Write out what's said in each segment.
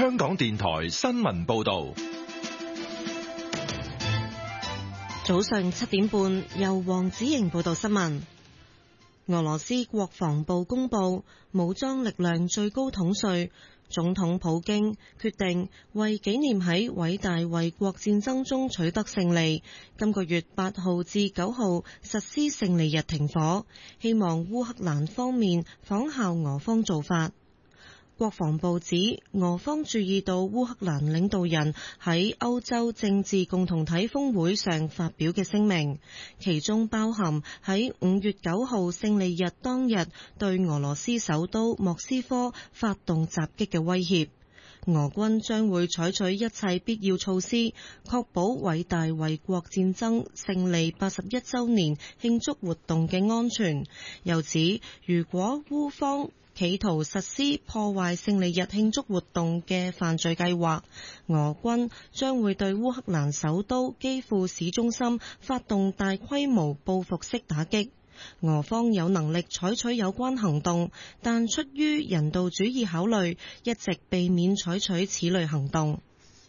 香港電台新聞報道。 早上7點半，由黃子瑩報道新聞。俄羅斯國防部公布，武裝力量最高統帥總統普京決定為紀念喺偉大衛國戰爭中取得勝利，今個月8號至9號實施勝利日停火，希望烏克蘭方面仿效俄方做法。國防部指，俄方注意到烏克蘭領導人喺歐洲政治共同體峰會上發表嘅聲明，其中包含喺5月9號勝利日當日對俄羅斯首都莫斯科發動襲擊嘅威脅。俄軍將會採取一切必要措施，確保偉大衛國戰爭勝利81週年慶祝活動嘅安全。又指，如果烏方企圖實施破壞勝利日慶祝活動嘅犯罪計劃，俄軍將會對烏克蘭首都基輔市中心發動大規模報復式打擊。俄方有能力採取有關行動，但出於人道主義考慮，一直避免採取此類行動。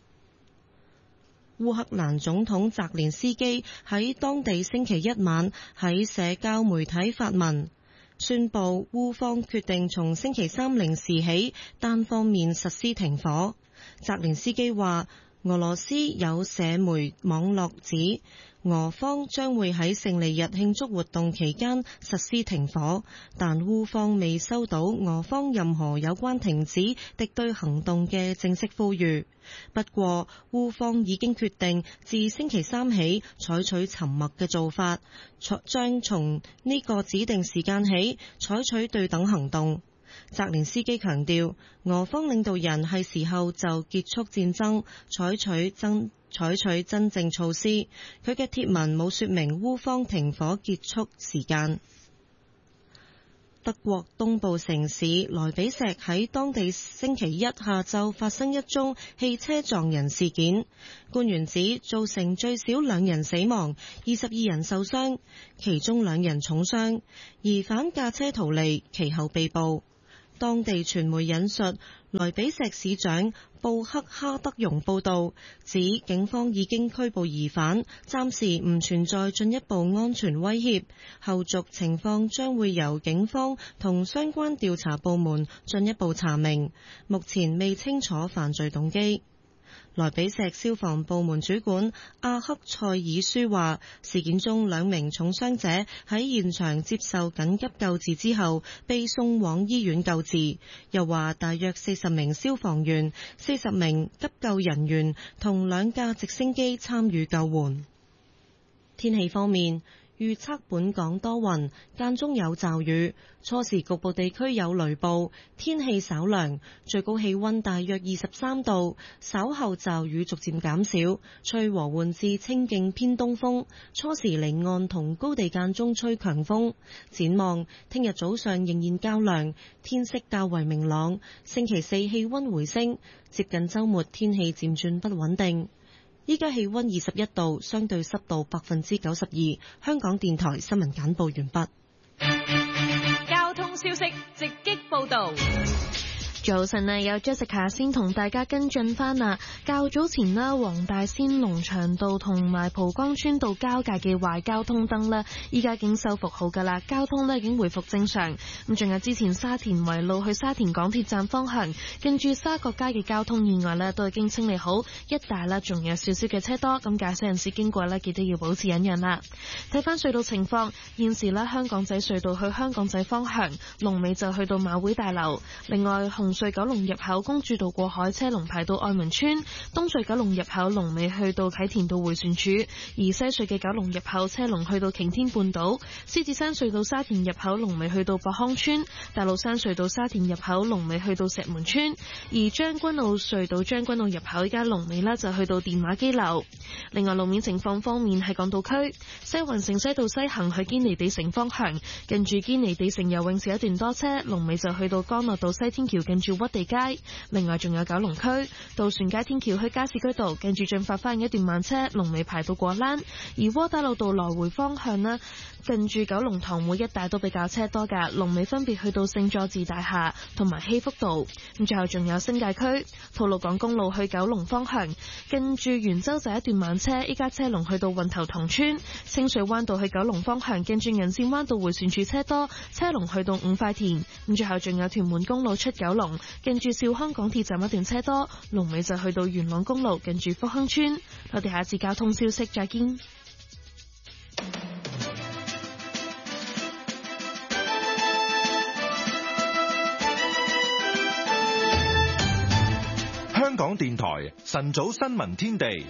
烏克蘭總統澤連斯基喺當地星期一晚喺社交媒體發文，宣布烏方決定從星期三零時起單方面實施停火。澤連斯基話，俄羅斯有社媒網絡指俄方將會喺勝利日慶祝活動期間實施停火，但烏方未收到俄方任何有關停止敵對行動嘅正式呼籲。不過，烏方已經決定自星期三起採取沉默嘅做法，將從呢個指定時間起採取對等行動。澤連斯基強調，俄方領導人係時候就結束戰爭，採取真正措施。佢嘅貼文冇說明烏方停火結束時間。德國東部城市萊比錫喺當地星期一下晝發生一宗汽車撞人事件，官員指造成最少2人死亡，22人受傷，其中2人重傷，疑犯駕車逃離，其後被捕。當地傳媒引述萊比錫市長布克哈德容報道，指警方已經拘捕疑犯，暫時唔存在進一步安全威脅，後續情況將會由警方同相關調查部門進一步查明，目前未清楚犯罪動機。萊比錫消防部門主管阿克塞爾舒話，事件中2名重傷者喺現場接受緊急救治之後被送往醫院救治。又話大約40名消防員、40名急救人員同2架直升機參與救援。天氣方面，預測本港多雲，間中有驟雨，初時局部地區有雷暴，天氣稍涼，最高氣溫大約23度，稍後驟雨逐漸減少，吹和緩至清勁偏東風，初時離岸同高地間中吹強風。展望聽日早上仍然較涼，天色較為明朗，星期4氣溫回升，接近週末天氣漸轉不穩定。依家氣溫21度，相對濕度92%。香港電台新聞簡報完畢。 交通消息直擊報道。 早晨啊，有 Jessica 先同大家跟進翻啦。較早前啦，黃大仙龍翔道同埋蒲崗村道交界嘅壞交通燈呢，依家已經修復好噶啦，交通呢已經回復正常。咁仲有之前沙田圍路去沙田港鐵站方向，近住沙角街嘅交通意外呢都已經清理好，一帶啦仲有少少嘅車多，咁駕駛人士經過呢記得要保持忍讓啦。睇翻隧道情況，現時呢香港仔隧道去香港仔方向，龍尾就去到馬會大樓。另外紅隧九龍入口公主道過海車龍排到愛民村，東隧九龍入口龍尾去到啟田道迴旋處，而西隧嘅九龍入口車龍去到擎天半島，獅子山隧道沙田入口龍尾去到博康村，大老山隧道沙田入口龍尾去到石門村，而將軍澳隧道將軍澳入口依家龍尾呢就去到電話機樓。另外路面情況方面，喺港島區西環城西道西行去堅尼地城方向，近住堅尼地城游泳池一段多車，龍尾就去到干諾道西天橋近住屈地街。另外仲有九龍區渡船街天橋去加士居道，近住進發花園一段慢車，龍尾排到過欄。而窩打老道來回方向呢，近住九龍塘會一帶都比較車多㗎，龍尾分別去到聖佐治大廈同埋希福道。咁最後仲有新界區吐露港公路去九龍方向，近住元洲仔一段慢車，依家車龍去到運頭塘村。清水灣道去九龍方向，近住銀線灣道迴旋處車多，車龍去到五塊田。咁最後仲有屯門公路出九龍，近住兆康港鐵站一段車多，龍尾就去到元朗公路近住福亨村。我哋下一次交通消息再見。 香港電台晨早新聞天地。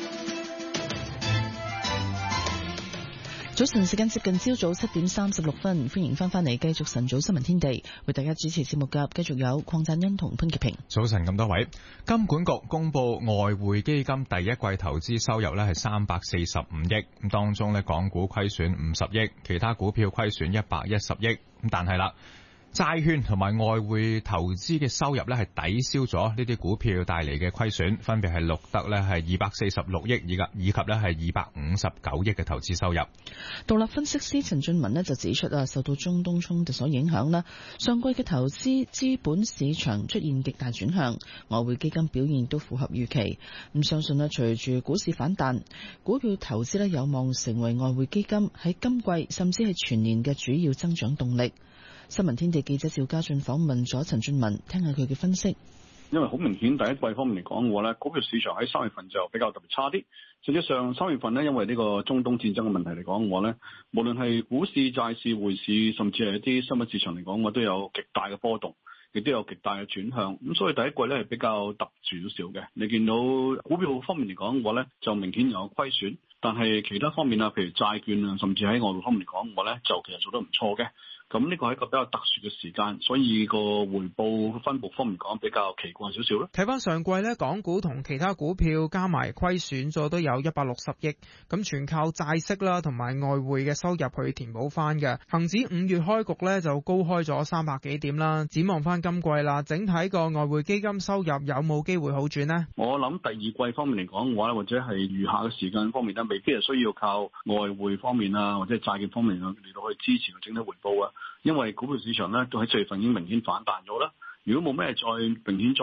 早晨時間接近朝早7:36，歡迎翻嚟繼續晨早新聞天地，為大家主持節目嘅繼續有鄺贊恩同潘潔平。 早晨咁多位，金管局公布外匯基金第一季投資收入咧係345億，咁當中咧港股虧損50億，其他股票虧損110億，咁但係啦，債券同埋外匯投資嘅收入咧係抵消咗呢啲股票帶嚟嘅虧損，分別係錄得咧係246億以及咧係259億嘅投資收入。 獨立分析師陳俊文咧就指出受到中東衝突所影響啦，上季嘅投資資本市場出現極大轉向，外匯基金表現都符合預期。咁相信隨住股市反彈，股票投資有望成為外匯基金喺今季甚至係全年嘅主要增長動力。新聞天地記者趙家俊訪問咗陳俊文，聽下佢嘅分析。 因為好明顯第一季方面嚟講嘅話咧，股票市場喺3月份就比較特別差啲。實際上3月份呢，因為呢個中東戰爭嘅問題嚟講嘅話咧，無論係股市、債市、匯市，甚至係一啲商品市場嚟講，我都有極大嘅波動，亦都有極大嘅轉向。咁所以第一季咧係比較特殊少少嘅。你見到股票方面嚟講嘅話咧，就明顯有虧損，但係其他方面啊，譬如債券啊，甚至喺外匯方面嚟講嘅話咧，就其實做得唔錯嘅。咁呢個係一個比較特殊嘅時間，所以個回報分佈方面講比較奇怪少少咯。 睇翻上季咧，港股同其他股票加埋虧損咗都有160億，咁全靠債息啦同埋外匯嘅收入去填補翻嘅。恒指5月開局咧就高開咗300幾點啦。展望翻今季啦，整體個外匯基金收入有冇機會好轉呢？ 我諗第二季方面嚟講嘅話咧，或者係餘下嘅時間方面咧，未必係需要靠外匯方面啊，或者係債券方面嚟到去支持個整體回報啊。因為股票市場咧都喺4月份已經明顯反彈咗啦，如果冇咩再明顯再